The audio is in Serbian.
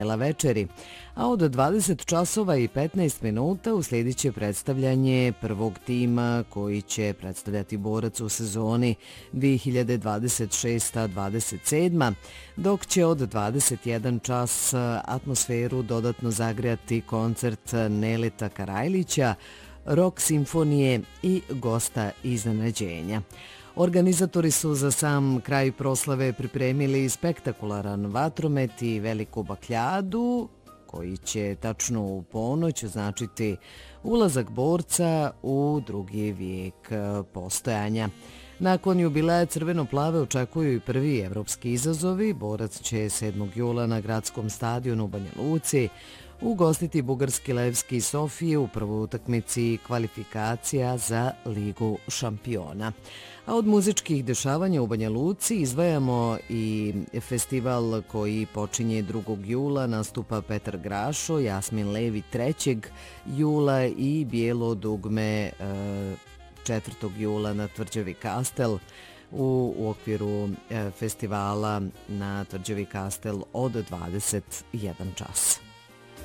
večeri, a od 20 časova i 15 minuta uslijedit će predstavljanje prvog tima koji će predstavljati Borac u sezoni 2026-27, dok će od 21 čas atmosferu dodatno zagrijati koncert Neleta Karajlića, rock simfonije i gosta iznenađenja. Organizatori su za sam kraj proslave pripremili spektakularan vatromet i veliku bakljadu, koji će tačno u ponoć označiti ulazak Borca u drugi vijek postojanja. Nakon jubileja Crveno-plave očekuju i prvi evropski izazovi. Borac će 7. jula na gradskom stadionu u Banja Luci ugostiti bugarski Levski Sofije u prvoj utakmici kvalifikacija za Ligu šampiona. A od muzičkih dešavanja u Banja Luci izdvajamo i festival koji počinje 2. jula, nastupa Petar Grašo, Jasmin Levi 3. jula i Bijelo dugme 4. jula na Tvrđavi Kastel u okviru festivala na Tvrđavi Kastel od 21 čas.